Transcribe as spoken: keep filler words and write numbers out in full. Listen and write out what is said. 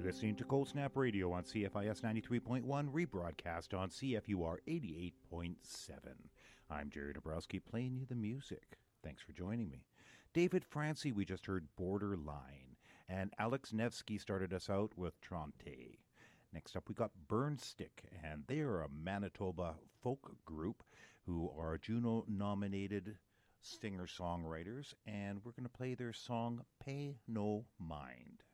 listening to Cold Snap Radio on C F I S ninety-three point one, rebroadcast on C F U R eighty-eight point seven. I'm Jerry Dabrowski playing you the music. Thanks for joining me. David Francie, we just heard Borderline, and Alex Nevsky started us out with Trante. Next up, we got Burnstick, and they are a Manitoba folk group who are Juno-nominated singer-songwriters, and we're going to play their song, Pay No Mind.